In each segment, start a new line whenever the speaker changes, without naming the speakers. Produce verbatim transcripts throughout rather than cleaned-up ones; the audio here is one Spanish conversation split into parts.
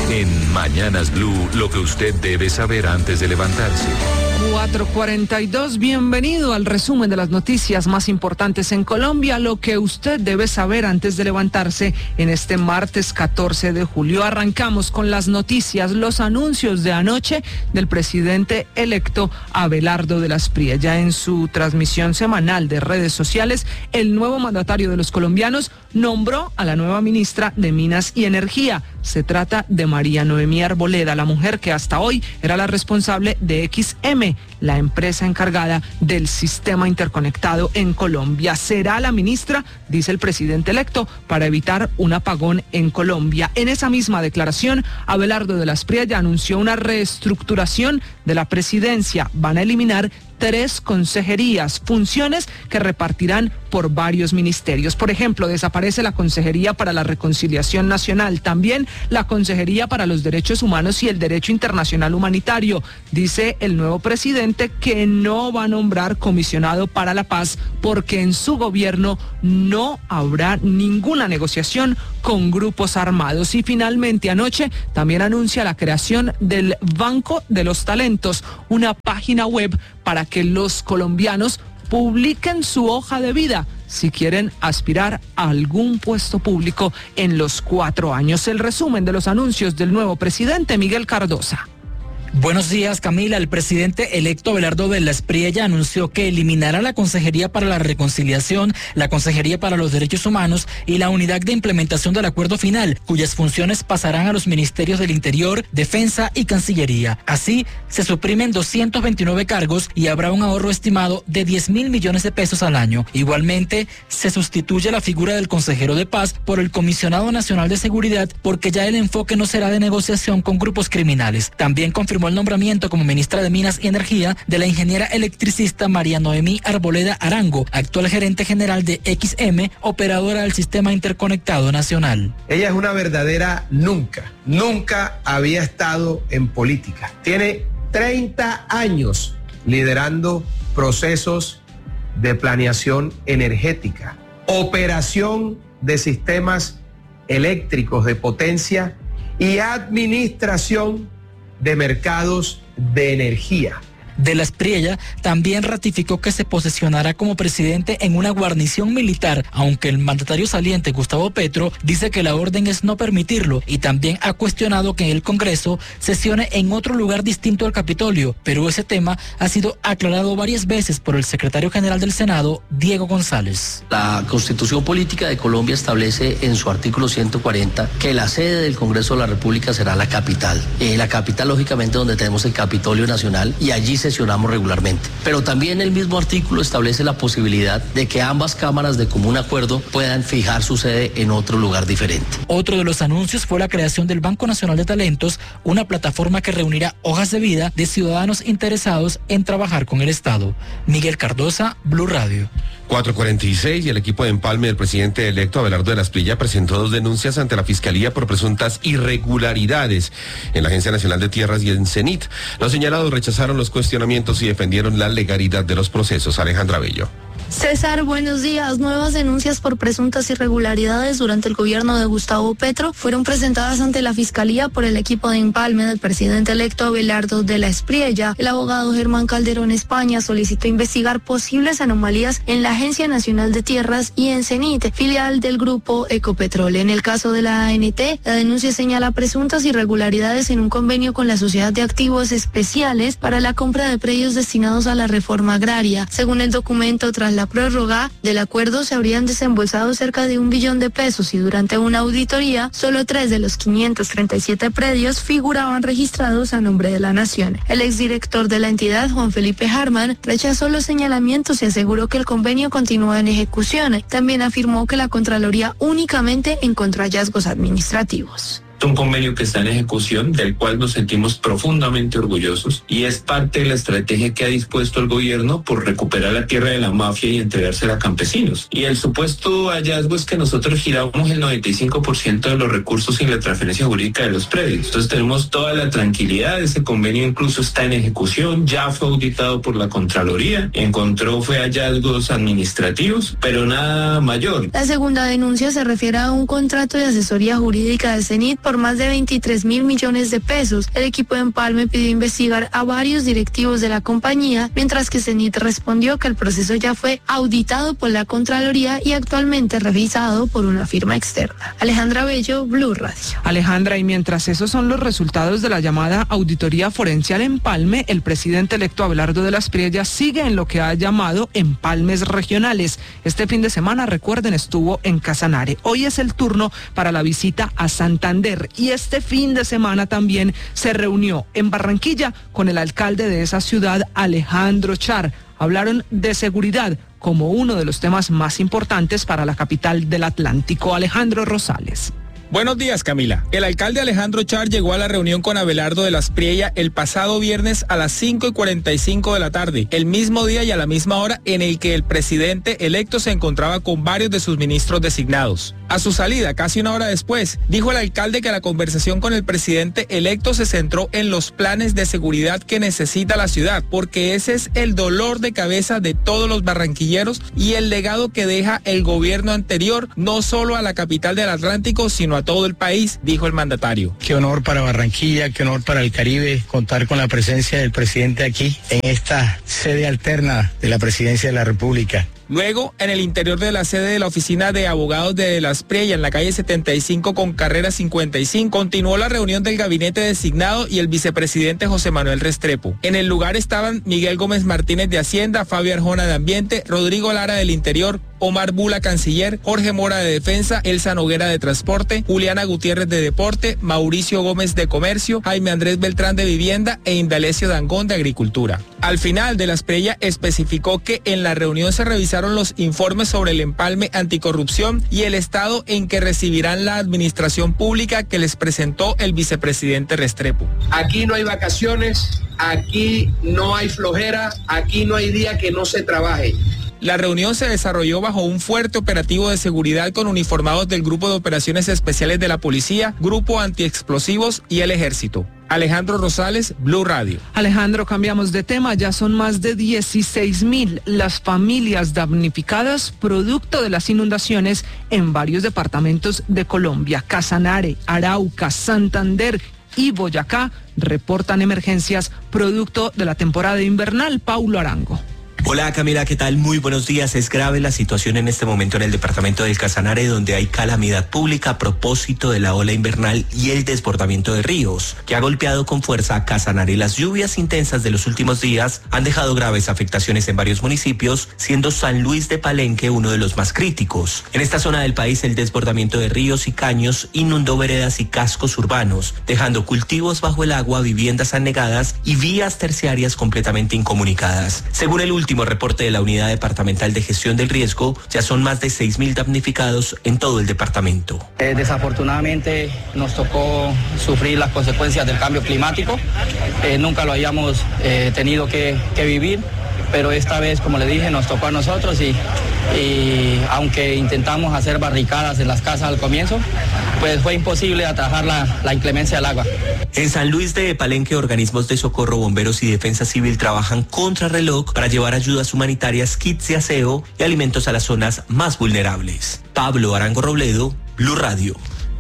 En Mañanas Blue, lo que usted debe saber antes de levantarse.
cuatro cuarenta y dos, bienvenido al resumen de las noticias más importantes en Colombia, lo que usted debe saber antes de levantarse en este martes catorce de julio. Arrancamos con las noticias, los anuncios de anoche del presidente electo Abelardo de la Espriella. En su transmisión semanal de redes sociales, el nuevo mandatario de los colombianos nombró a la nueva ministra de Minas y Energía. Se trata de María Noemí Arboleda, la mujer que hasta hoy era la responsable de X M, la empresa encargada del sistema interconectado en Colombia. Será la ministra, dice el presidente electo, para evitar un apagón en Colombia. En esa misma declaración, Abelardo de la Espriella anunció una reestructuración de la presidencia. Van a eliminar tres consejerías, funciones que repartirán por varios ministerios. Por ejemplo, desaparece la Consejería para la Reconciliación Nacional, también la Consejería para los Derechos Humanos y el Derecho Internacional Humanitario. Dice el nuevo presidente que no va a nombrar comisionado para la paz porque en su gobierno no habrá ninguna negociación con grupos armados. Y finalmente anoche también anuncia la creación del Banco de los Talentos, una página web para que los colombianos publiquen su hoja de vida si quieren aspirar a algún puesto público en los cuatro años. El resumen de los anuncios del nuevo presidente Miguel Cardosa.
Buenos días, Camila. El presidente electo Abelardo de la Espriella anunció que eliminará la Consejería para la Reconciliación, la Consejería para los Derechos Humanos y la Unidad de Implementación del Acuerdo Final, cuyas funciones pasarán a los ministerios del Interior, Defensa y Cancillería. Así, se suprimen doscientos veintinueve cargos y habrá un ahorro estimado de diez mil millones de pesos al año. Igualmente, se sustituye la figura del consejero de paz por el Comisionado Nacional de Seguridad, porque ya el enfoque no será de negociación con grupos criminales. También confirmó el nombramiento como ministra de Minas y Energía de la ingeniera electricista María Noemí Arboleda Arango, actual gerente general de X M, operadora del Sistema Interconectado Nacional.
Ella es una verdadera nunca, nunca había estado en política. Tiene treinta años liderando procesos de planeación energética, operación de sistemas eléctricos de potencia y administración de mercados de energía.
De la Espriella también ratificó que se posesionará como presidente en una guarnición militar, aunque el mandatario saliente Gustavo Petro dice que la orden es no permitirlo, y también ha cuestionado que el Congreso sesione en otro lugar distinto al Capitolio, pero ese tema ha sido aclarado varias veces por el secretario general del Senado, Diego González.
La Constitución Política de Colombia establece en su artículo ciento cuarenta que la sede del Congreso de la República será la capital. Eh, la capital, lógicamente, donde tenemos el Capitolio Nacional, y allí se sesionamos regularmente. Pero también el mismo artículo establece la posibilidad de que ambas cámaras de común acuerdo puedan fijar su sede en otro lugar diferente.
Otro de los anuncios fue la creación del Banco Nacional de Talentos, una plataforma que reunirá hojas de vida de ciudadanos interesados en trabajar con el Estado. Miguel Cardosa, Blue Radio.
cuatro cuarenta y seis, y el equipo de empalme del presidente electo Abelardo de la Espriella presentó dos denuncias ante la Fiscalía por presuntas irregularidades en la Agencia Nacional de Tierras y en CENIT. Los señalados rechazaron los cuestionamientos y defendieron la legalidad de los procesos. Alejandra Bello.
César, buenos días. Nuevas denuncias por presuntas irregularidades durante el gobierno de Gustavo Petro fueron presentadas ante la Fiscalía por el equipo de empalme del presidente electo Abelardo de la Espriella. El abogado Germán Calderón España solicitó investigar posibles anomalías en la Agencia Nacional de Tierras y en CENIT, filial del grupo Ecopetrol. En el caso de la A N T, la denuncia señala presuntas irregularidades en un convenio con la Sociedad de Activos Especiales para la compra de predios destinados a la reforma agraria. Según el documento, tras la prórroga del acuerdo se habrían desembolsado cerca de un billón de pesos y durante una auditoría solo tres de los quinientos treinta y siete predios figuraban registrados a nombre de la nación. El exdirector de la entidad, Juan Felipe Harman, rechazó los señalamientos y aseguró que el convenio continúa en ejecución. También afirmó que la Contraloría únicamente encontró hallazgos administrativos.
Es un convenio que está en ejecución, del cual nos sentimos profundamente orgullosos, y es parte de la estrategia que ha dispuesto el gobierno por recuperar la tierra de la mafia y entregársela a campesinos. Y el supuesto hallazgo es que nosotros giramos el noventa y cinco por ciento de los recursos sin la transferencia jurídica de los predios. Entonces tenemos toda la tranquilidad, ese convenio incluso está en ejecución, ya fue auditado por la Contraloría, encontró fue hallazgos administrativos, pero nada mayor.
La segunda denuncia se refiere a un contrato de asesoría jurídica de CENIT por más de veintitrés mil millones de pesos. El equipo de Empalme pidió investigar a varios directivos de la compañía, mientras que Cenit respondió que el proceso ya fue auditado por la Contraloría y actualmente revisado por una firma externa. Alejandra Bello, Blue Radio.
Alejandra, y mientras esos son los resultados de la llamada auditoría forense al empalme, el presidente electo Abelardo de la Espriella sigue en lo que ha llamado empalmes regionales. Este fin de semana, recuerden, estuvo en Casanare. Hoy es el turno para la visita a Santander y este fin de semana también se reunió en Barranquilla con el alcalde de esa ciudad, Alejandro Char. Hablaron de seguridad como uno de los temas más importantes para la capital del Atlántico. Alejandro Rosales.
Buenos días, Camila. El alcalde Alejandro Char llegó a la reunión con Abelardo de la Espriella el pasado viernes a las cinco y cuarenta y cinco de la tarde, el mismo día y a la misma hora en el que el presidente electo se encontraba con varios de sus ministros designados. A su salida, casi una hora después, dijo el alcalde que la conversación con el presidente electo se centró en los planes de seguridad que necesita la ciudad, porque ese es el dolor de cabeza de todos los barranquilleros y el legado que deja el gobierno anterior, no solo a la capital del Atlántico, sino a todo el país, dijo el mandatario.
Qué honor para Barranquilla, qué honor para el Caribe contar con la presencia del presidente aquí en esta sede alterna de la presidencia de la República.
Luego, en el interior de la sede de la oficina de abogados de la Espriella, en la calle setenta y cinco con carrera cincuenta y cinco, continuó la reunión del gabinete designado y el vicepresidente José Manuel Restrepo. En el lugar estaban Miguel Gómez Martínez de Hacienda, Fabio Arjona de Ambiente, Rodrigo Lara del Interior, Omar Bula, canciller, Jorge Mora de Defensa, Elsa Noguera de Transporte, Juliana Gutiérrez de Deporte, Mauricio Gómez de Comercio, Jaime Andrés Beltrán de Vivienda e Indalecio Dangón de Agricultura. Al final de la Espriella especificó que en la reunión se revisaron los informes sobre el empalme anticorrupción y el estado en que recibirán la administración pública que les presentó el vicepresidente Restrepo.
Aquí no hay vacaciones, aquí no hay flojera, aquí no hay día que no se trabaje.
La reunión se desarrolló bajo un fuerte operativo de seguridad con uniformados del Grupo de Operaciones Especiales de la Policía, Grupo Antiexplosivos y el Ejército. Alejandro Rosales, Blue Radio.
Alejandro, cambiamos de tema. Ya son más de dieciséis mil las familias damnificadas producto de las inundaciones en varios departamentos de Colombia. Casanare, Arauca, Santander y Boyacá reportan emergencias producto de la temporada invernal. Paulo Arango.
Hola Camila, ¿qué tal? Muy buenos días. Es grave la situación en este momento en el departamento del Casanare, donde hay calamidad pública a propósito de la ola invernal y el desbordamiento de ríos, que ha golpeado con fuerza a Casanare. Las lluvias intensas de los últimos días han dejado graves afectaciones en varios municipios, siendo San Luis de Palenque uno de los más críticos. En esta zona del país, el desbordamiento de ríos y caños inundó veredas y cascos urbanos, dejando cultivos bajo el agua, viviendas anegadas y vías terciarias completamente incomunicadas. Según el último reporte de la Unidad Departamental de Gestión del Riesgo, ya son más de seis mil damnificados en todo el departamento.
Eh, desafortunadamente nos tocó sufrir las consecuencias del cambio climático. Eh, nunca lo habíamos eh, tenido que, que vivir, pero esta vez, como le dije, nos tocó a nosotros y, y aunque intentamos hacer barricadas en las casas al comienzo, pues fue imposible atajar la, la inclemencia del agua.
En San Luis de Palenque, organismos de socorro, bomberos y defensa civil trabajan contra reloj para llevar ayudas humanitarias, kits de aseo y alimentos a las zonas más vulnerables. Pablo Arango Robledo, Blue Radio.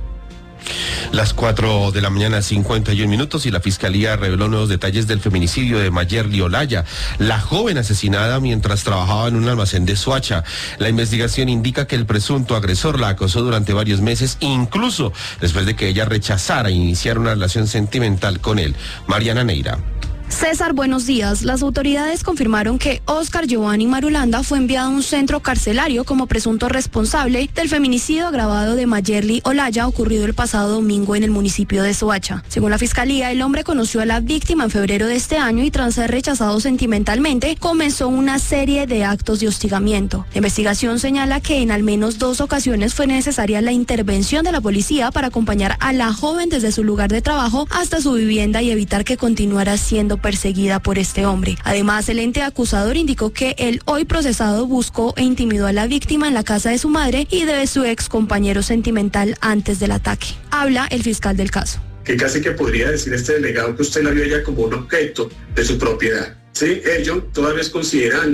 Las cuatro de la mañana, cincuenta y un minutos, y la Fiscalía reveló nuevos detalles del feminicidio de Mayerly Olaya, la joven asesinada mientras trabajaba en un almacén de Soacha. La investigación indica que el presunto agresor la acosó durante varios meses, incluso después de que ella rechazara iniciar una relación sentimental con él. Mariana Neira.
César, buenos días. Las autoridades confirmaron que Oscar Giovanni Marulanda fue enviado a un centro carcelario como presunto responsable del feminicidio agravado de Mayerly Olaya ocurrido el pasado domingo en el municipio de Soacha. Según la Fiscalía, el hombre conoció a la víctima en febrero de este año y tras ser rechazado sentimentalmente, comenzó una serie de actos de hostigamiento. La investigación señala que en al menos dos ocasiones fue necesaria la intervención de la policía para acompañar a la joven desde su lugar de trabajo hasta su vivienda y evitar que continuara siendo perseguida por este hombre. Además, el ente acusador indicó que el hoy procesado buscó e intimidó a la víctima en la casa de su madre y de su ex compañero sentimental antes del ataque. Habla el fiscal del caso.
Que casi que podría decir este delegado que usted la vio ella como un objeto de su propiedad. Sí, ello todavía es considerando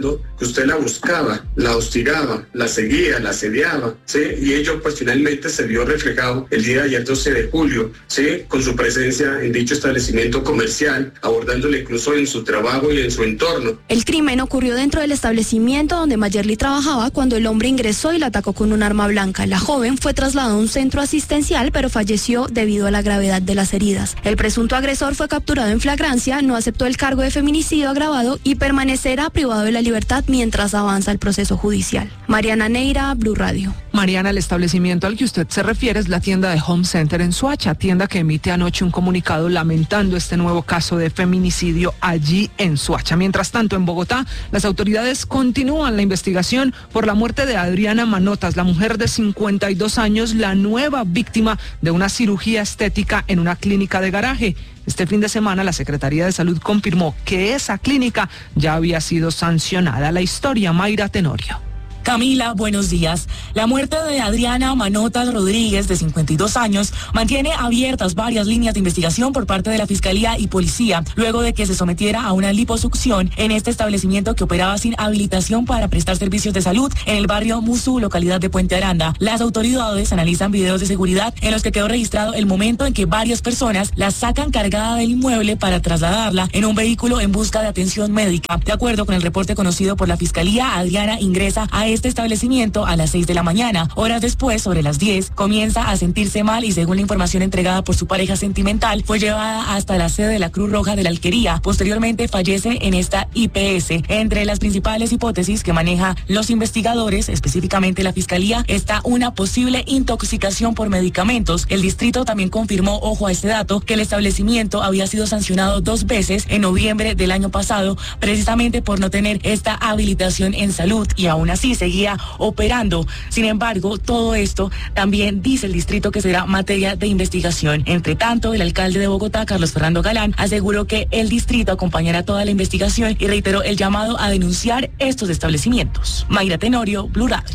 que usted la buscaba, la hostigaba, la seguía, la asediaba, ¿sí? Y ello pues finalmente se vio reflejado el día de ayer doce de julio, ¿sí? Con su presencia en dicho establecimiento comercial, abordándole incluso en su trabajo y en su entorno.
El crimen ocurrió dentro del establecimiento donde Mayerly trabajaba cuando el hombre ingresó y la atacó con un arma blanca. La joven fue trasladada a un centro asistencial, pero falleció debido a la gravedad de las heridas. El presunto agresor fue capturado en flagrancia, no aceptó el cargo de feminicidio agravado y permanecerá privado de la libertad mientras avanza el proceso judicial. Mariana Neira, Blue Radio.
Mariana, el establecimiento al que usted se refiere es la tienda de Home Center en Soacha, tienda que emite anoche un comunicado lamentando este nuevo caso de feminicidio allí en Soacha. Mientras tanto, en Bogotá, las autoridades continúan la investigación por la muerte de Adriana Manotas, la mujer de cincuenta y dos años, la nueva víctima de una cirugía estética en una clínica de garaje. Este fin de semana la Secretaría de Salud confirmó que esa clínica ya había sido sancionada. La historia, Mayra Tenorio.
Camila, buenos días. La muerte de Adriana Manotas Rodríguez, de cincuenta y dos años, mantiene abiertas varias líneas de investigación por parte de la Fiscalía y Policía, luego de que se sometiera a una liposucción en este establecimiento que operaba sin habilitación para prestar servicios de salud en el barrio Musú, localidad de Puente Aranda. Las autoridades analizan videos de seguridad en los que quedó registrado el momento en que varias personas la sacan cargada del inmueble para trasladarla en un vehículo en busca de atención médica. De acuerdo con el reporte conocido por la Fiscalía, Adriana ingresa a este establecimiento a las seis de la mañana. Horas después, sobre las diez, comienza a sentirse mal y, según la información entregada por su pareja sentimental, fue llevada hasta la sede de la Cruz Roja de la Alquería. Posteriormente fallece en esta I P S. Entre las principales hipótesis que maneja los investigadores, específicamente la Fiscalía, está una posible intoxicación por medicamentos. El distrito también confirmó, ojo a este dato, que el establecimiento había sido sancionado dos veces en noviembre del año pasado, precisamente por no tener esta habilitación en salud, y aún así seguía operando. Sin embargo, todo esto también dice el distrito que será materia de investigación. Entre tanto, el alcalde de Bogotá, Carlos Fernando Galán, aseguró que el distrito acompañará toda la investigación y reiteró el llamado a denunciar estos establecimientos. Mayra Tenorio, Blue Radio.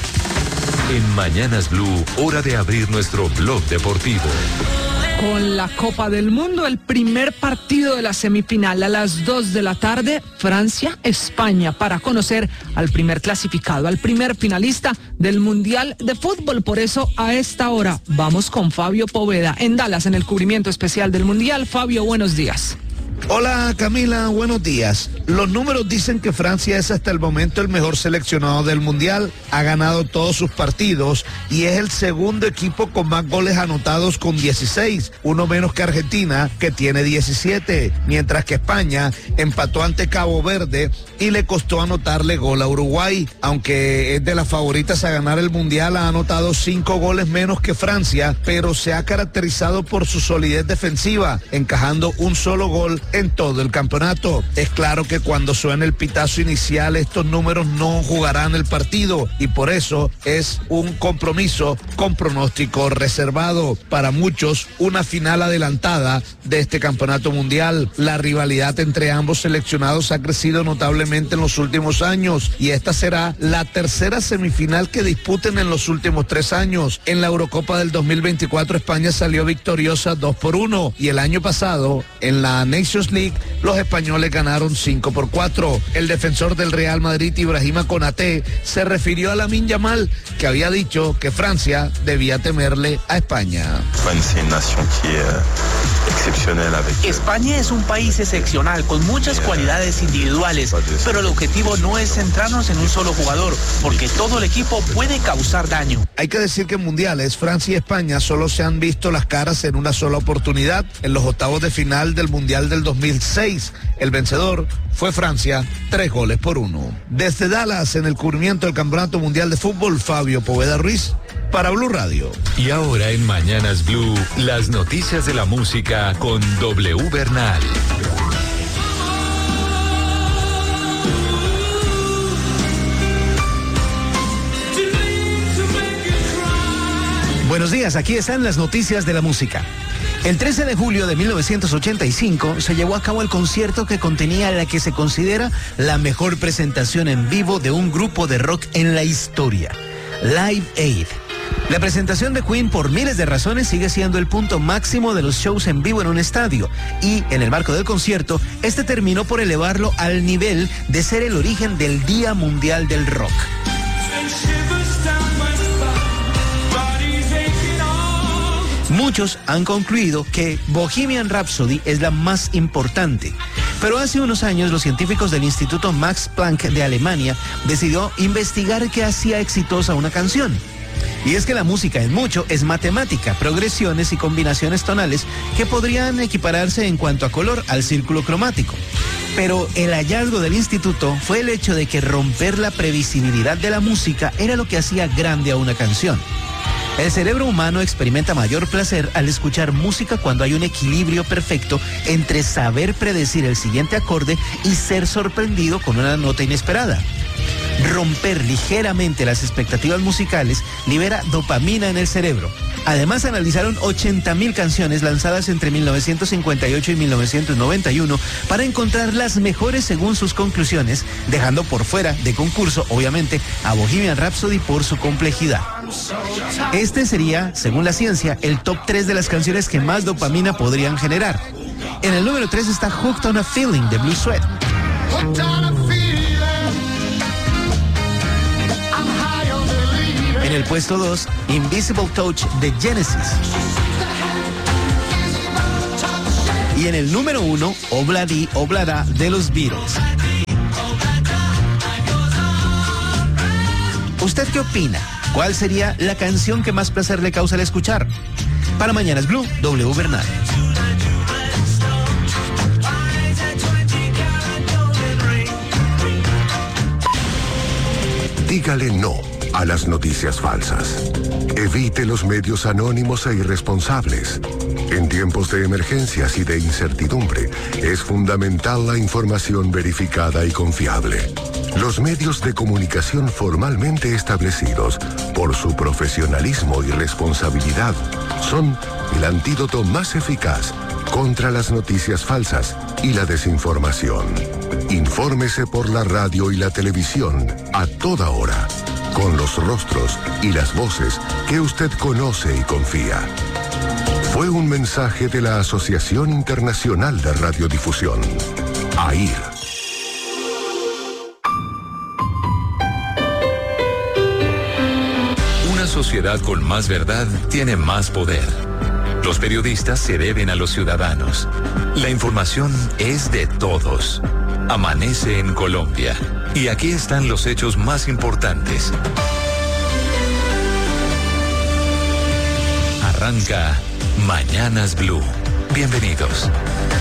En Mañanas Blue, hora de abrir nuestro blog deportivo.
Con la Copa del Mundo, el primer partido de la semifinal a las dos de la tarde, Francia-España, para conocer al primer clasificado, al primer finalista del Mundial de Fútbol. Por eso, a esta hora, vamos con Fabio Poveda en Dallas, en el cubrimiento especial del Mundial. Fabio, buenos días.
Hola Camila, buenos días. Los números dicen que Francia es hasta el momento el mejor seleccionado del Mundial, ha ganado todos sus partidos y es el segundo equipo con más goles anotados con dieciséis, uno menos que Argentina, que tiene diecisiete, mientras que España empató ante Cabo Verde y le costó anotarle gol a Uruguay. Aunque es de las favoritas a ganar el Mundial, ha anotado cinco goles menos que Francia, pero se ha caracterizado por su solidez defensiva, encajando un solo gol en todo el campeonato. Es claro que cuando suene el pitazo inicial, estos números no jugarán el partido y por eso es un compromiso con pronóstico reservado. Para muchos, una final adelantada de este campeonato mundial. La rivalidad entre ambos seleccionados ha crecido notablemente en los últimos años y esta será la tercera semifinal que disputen en los últimos tres años. En la Eurocopa del dos mil veinticuatro, España salió victoriosa dos por uno y el año pasado, en la Nations League, los españoles ganaron cinco por cuatro. El defensor del Real Madrid, Ibrahima Konaté, se refirió a Lamine Yamal, que había dicho que Francia debía temerle a España.
España es un país excepcional, con muchas cualidades individuales, pero el objetivo no es centrarnos en un solo jugador, porque todo el equipo puede causar daño.
Hay que decir que en mundiales, Francia y España solo se han visto las caras en una sola oportunidad, en los octavos de final del Mundial del dos mil seis. El vencedor fue Francia, tres goles por uno. Desde Dallas, en el cubrimiento del Campeonato Mundial de Fútbol, Fabio Poveda Ruiz, para Blue Radio.
Y ahora en Mañanas Blue, las noticias de la música con W Bernal.
Buenos días, aquí están las noticias de la música. El trece de julio de mil novecientos ochenta y cinco se llevó a cabo el concierto que contenía la que se considera la mejor presentación en vivo de un grupo de rock en la historia, Live Aid. La presentación de Queen, por miles de razones, sigue siendo el punto máximo de los shows en vivo en un estadio. Y en el marco del concierto, este terminó por elevarlo al nivel de ser el origen del Día Mundial del Rock. Muchos han concluido que Bohemian Rhapsody es la más importante, pero hace unos años los científicos del Instituto Max Planck de Alemania decidió investigar qué hacía exitosa una canción. Y es que la música en mucho es matemática, progresiones y combinaciones tonales que podrían equipararse en cuanto a color al círculo cromático. Pero el hallazgo del instituto fue el hecho de que romper la previsibilidad de la música era lo que hacía grande a una canción. El cerebro humano experimenta mayor placer al escuchar música cuando hay un equilibrio perfecto entre saber predecir el siguiente acorde y ser sorprendido con una nota inesperada. Romper ligeramente las expectativas musicales libera dopamina en el cerebro. Además, analizaron ochenta mil canciones lanzadas entre mil novecientos cincuenta y ocho y mil novecientos noventa y uno para encontrar las mejores según sus conclusiones, dejando por fuera de concurso, obviamente, a Bohemian Rhapsody por su complejidad. Este sería, según la ciencia, el top tres de las canciones que más dopamina podrían generar. En el número tres está Hooked on a Feeling de Blue Sweat. En el puesto dos, Invisible Touch de Genesis. Y en el número uno, Obladi Oblada de los Beatles. ¿Usted qué opina? ¿Cuál sería la canción que más placer le causa al escuchar? Para Mañanas Blue, W Bernal.
Dígale no a las noticias falsas. Evite los medios anónimos e irresponsables. En tiempos de emergencias y de incertidumbre, es fundamental la información verificada y confiable. Los medios de comunicación formalmente establecidos por su profesionalismo y responsabilidad son el antídoto más eficaz contra las noticias falsas y la desinformación. Infórmese por la radio y la televisión a toda hora, con los rostros y las voces que usted conoce y confía. Fue un mensaje de la Asociación Internacional de Radiodifusión, A I R.
Una sociedad con más verdad tiene más poder. Los periodistas se deben a los ciudadanos. La información es de todos. Amanece en Colombia. Y aquí están los hechos más importantes. Arranca Mañanas Blue. Bienvenidos.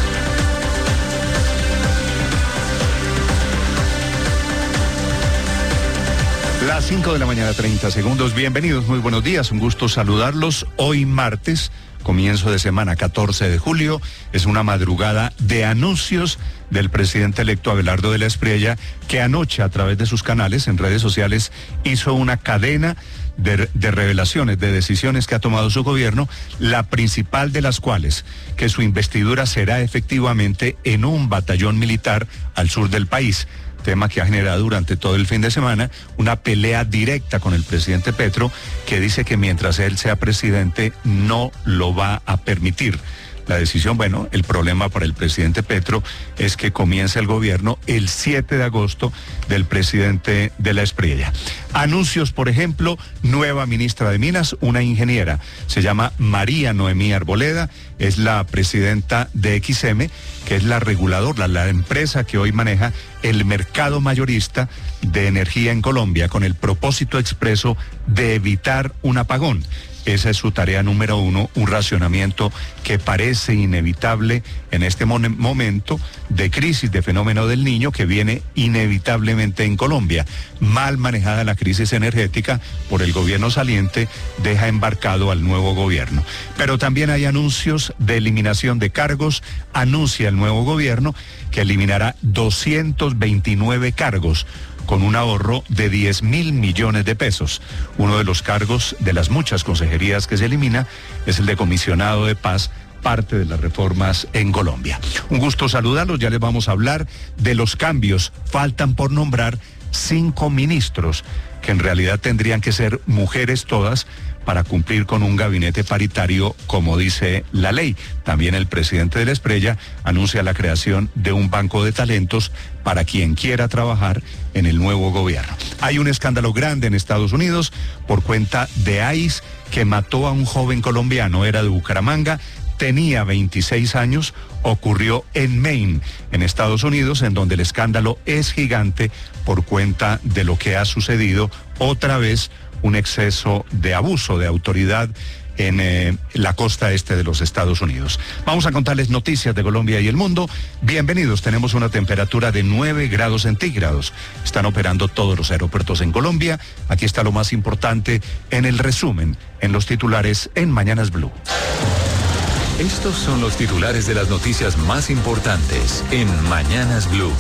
Las cinco de la mañana, treinta segundos. Bienvenidos, muy buenos días. Un gusto saludarlos. Hoy martes, comienzo de semana, catorce de julio, es una madrugada de anuncios del presidente electo Abelardo de la Espriella, que anoche a través de sus canales en redes sociales hizo una cadena de, de revelaciones, de decisiones que ha tomado su gobierno, la principal de las cuales, que su investidura será efectivamente en un batallón militar al sur del país. Tema que ha generado durante todo el fin de semana una pelea directa con el presidente Petro, que dice que mientras él sea presidente no lo va a permitir. La decisión, bueno, el problema para el presidente Petro es que comienza el gobierno el siete de agosto del presidente de la Espriella. Anuncios, por ejemplo, nueva ministra de Minas, una ingeniera, se llama María Noemí Arboleda, es la presidenta de X M, que es la reguladora, la empresa que hoy maneja el mercado mayorista de energía en Colombia, con el propósito expreso de evitar un apagón. Esa es su tarea número uno, un racionamiento que parece inevitable en este momento de crisis, de fenómeno del Niño que viene inevitablemente en Colombia. Mal manejada la crisis energética por el gobierno saliente, deja embarcado al nuevo gobierno. Pero también hay anuncios de eliminación de cargos. Anuncia el nuevo gobierno que eliminará doscientos veintinueve cargos, con un ahorro de diez mil millones de pesos. Uno de los cargos de las muchas consejerías que se elimina es el de comisionado de paz, parte de las reformas en Colombia. Un gusto saludarlos, ya les vamos a hablar de los cambios. Faltan por nombrar cinco ministros, que en realidad tendrían que ser mujeres todas, para cumplir con un gabinete paritario como dice la ley. También el presidente de la Espriella anuncia la creación de un banco de talentos para quien quiera trabajar en el nuevo gobierno. Hay un escándalo grande en Estados Unidos por cuenta de ICE que mató a un joven colombiano, era de Bucaramanga, tenía veintiséis años, ocurrió en Maine, en Estados Unidos, en donde el escándalo es gigante por cuenta de lo que ha sucedido, otra vez un exceso de abuso de autoridad en eh, la costa este de los Estados Unidos. Vamos a contarles noticias de Colombia y el mundo. Bienvenidos, tenemos una temperatura de nueve grados centígrados. Están operando todos los aeropuertos en Colombia. Aquí está lo más importante en el resumen, en los titulares en Mañanas Blue.
Estos son los titulares de las noticias más importantes en Mañanas Blue.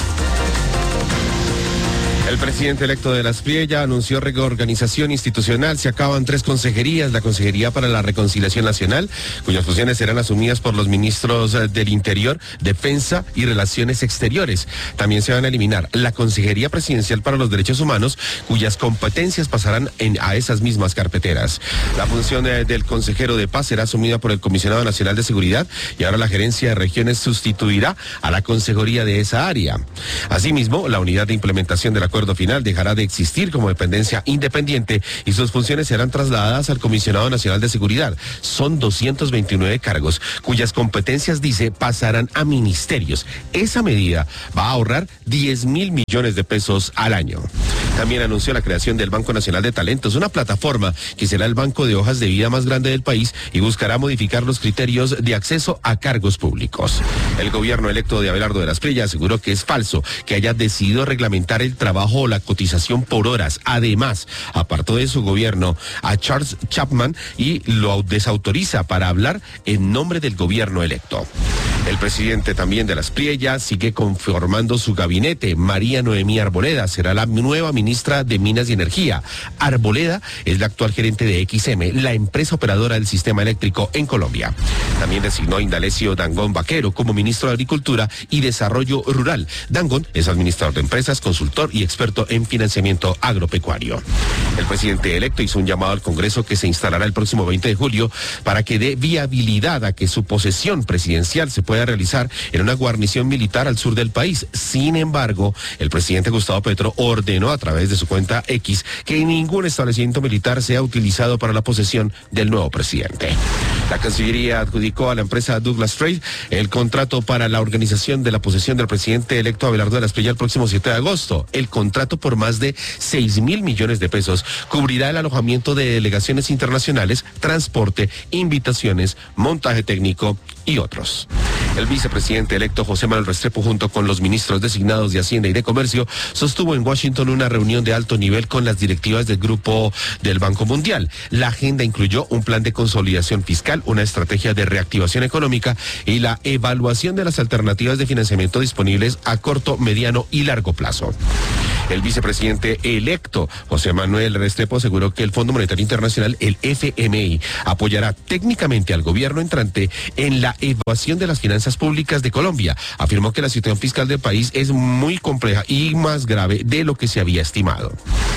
El presidente electo de la Espriella anunció reorganización institucional. Se acaban tres consejerías: la Consejería para la Reconciliación Nacional, cuyas funciones serán asumidas por los ministros del Interior, Defensa y Relaciones Exteriores. También se van a eliminar la Consejería Presidencial para los Derechos Humanos, cuyas competencias pasarán en, a esas mismas carpeteras. La función de, del consejero de paz será asumida por el Comisionado Nacional de Seguridad, y ahora la gerencia de regiones sustituirá a la consejería de esa área. Asimismo, la unidad de implementación del acuerdo final dejará de existir como dependencia independiente y sus funciones serán trasladadas al Comisionado Nacional de Seguridad. Son doscientos veintinueve cargos cuyas competencias, dice, pasarán a ministerios. Esa medida va a ahorrar diez mil millones de pesos al año. También anunció la creación del Banco Nacional de Talentos, una plataforma que será el banco de hojas de vida más grande del país y buscará modificar los criterios de acceso a cargos públicos. El gobierno electo de Abelardo de la Espriella aseguró que es falso que haya decidido reglamentar el trabajo o la cotización por horas. Además, apartó de su gobierno a Charles Chapman y lo desautoriza para hablar en nombre del gobierno electo. El presidente también de la Espriella sigue conformando su gabinete. María Noemí Arboleda será la nueva ministra de Minas y Energía. Arboleda es la actual gerente de X M, la empresa operadora del sistema eléctrico en Colombia. También designó a Indalecio Dangond Vaquero como ministro de Agricultura y Desarrollo Rural. Dangond es administrador de empresas, consultor y experto en financiamiento agropecuario. El presidente electo hizo un llamado al Congreso que se instalará el próximo veinte de julio para que dé viabilidad a que su posesión presidencial se pueda realizar en una guarnición militar al sur del país. Sin embargo, el presidente Gustavo Petro ordenó a través de su cuenta X que ningún establecimiento militar sea utilizado para la posesión del nuevo presidente. La Cancillería adjudicó a la empresa Douglas Trade el contrato para la organización de la posesión del presidente electo Abelardo de la Espriella el próximo siete de agosto. El contrato, por más de seis mil millones de pesos, cubrirá el alojamiento de delegaciones internacionales, transporte, invitaciones, montaje técnico y otros. El vicepresidente electo José Manuel Restrepo, junto con los ministros designados de Hacienda y de Comercio, sostuvo en Washington una reunión de alto nivel con las directivas del Grupo del Banco Mundial. La agenda incluyó un plan de consolidación fiscal, una estrategia de reactivación económica y la evaluación de las alternativas de financiamiento disponibles a corto, mediano y largo plazo. El vicepresidente electo José Manuel Restrepo aseguró que el Fondo Monetario Internacional, el F M I, apoyará técnicamente al gobierno entrante en la evaluación de las finanzas públicas de Colombia. Afirmó que la situación fiscal del país es muy compleja y más grave de lo que se había estimado.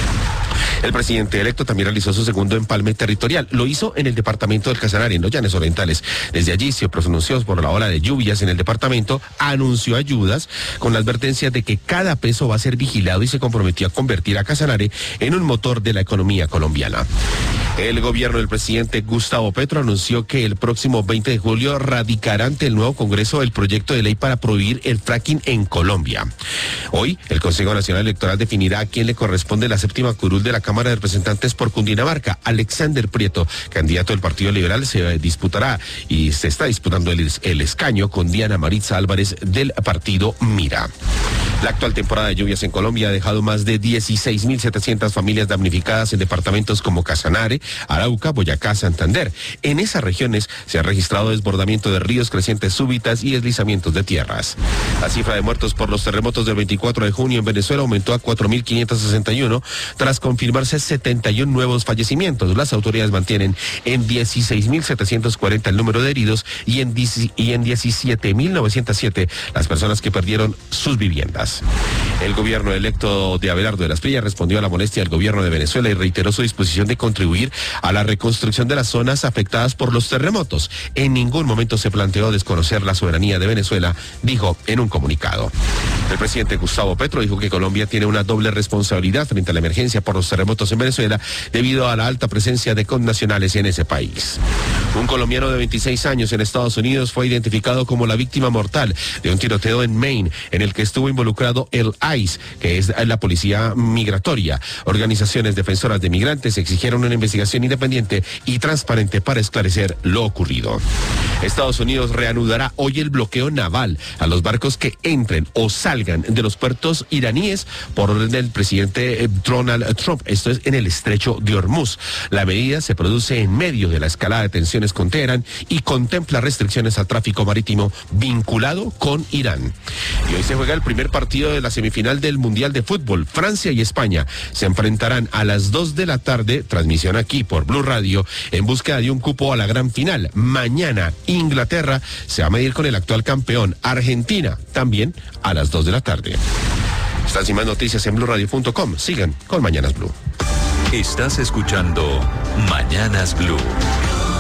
El presidente electo también realizó su segundo empalme territorial. Lo hizo en el departamento del Casanare, en los Llanos Orientales. Desde allí se pronunció por la ola de lluvias en el departamento, anunció ayudas con la advertencia de que cada peso va a ser vigilado y se comprometió a convertir a Casanare en un motor de la economía colombiana. El gobierno del presidente Gustavo Petro anunció que el próximo veinte de julio radicará ante el nuevo Congreso el proyecto de ley para prohibir el fracking en Colombia. Hoy, el Consejo Nacional Electoral definirá a quién le corresponde la séptima curul de la Cámara de Representantes por Cundinamarca. Alexander Prieto, candidato del Partido Liberal, se disputará y se está disputando el, el escaño con Diana Maritza Álvarez del Partido Mira. La actual temporada de lluvias en Colombia ha dejado más de dieciséis mil setecientas familias damnificadas en departamentos como Casanare, Arauca, Boyacá, Santander. En esas regiones se ha registrado desbordamiento de ríos, crecientes súbitas y deslizamientos de tierras. La cifra de muertos por los terremotos del veinticuatro de junio en Venezuela aumentó a cuatro mil quinientos sesenta y uno tras confirmarse setenta y uno nuevos fallecimientos. Las autoridades mantienen en dieciséis mil setecientos cuarenta el número de heridos y en, y en diecisiete mil novecientos siete las personas que perdieron sus viviendas. El gobierno electo de Abelardo de la Espriella respondió a la molestia del gobierno de Venezuela y reiteró su disposición de contribuir a la reconstrucción de las zonas afectadas por los terremotos. En ningún momento se planteó desconocer la soberanía de Venezuela, dijo en un comunicado. El presidente Gustavo Petro dijo que Colombia tiene una doble responsabilidad frente a la emergencia por los terremotos en Venezuela debido a la alta presencia de connacionales en ese país. Un colombiano de veintiséis años en Estados Unidos fue identificado como la víctima mortal de un tiroteo en Maine en el que estuvo involucrado el ICE, que es la policía migratoria. Organizaciones defensoras de migrantes exigieron una investigación independiente y transparente para esclarecer lo ocurrido. Estados Unidos reanudará hoy el bloqueo naval a los barcos que entren o salgan de los puertos iraníes por orden del presidente Donald Trump. Esto es en el estrecho de Hormuz. La medida se produce en medio de la escalada de tensiones con Teherán y contempla restricciones al tráfico marítimo vinculado con Irán. Y hoy se juega el primer partido de la semifinal del Mundial de Fútbol. Francia y España se enfrentarán a las dos de la tarde, transmisión aquí por Blue Radio, en búsqueda de un cupo a la gran final. Mañana Inglaterra se va a medir con el actual campeón Argentina, también a las dos de la tarde. Estas y más noticias en blue radio punto com. Sigan con Mañanas Blue.
Estás escuchando Mañanas Blue.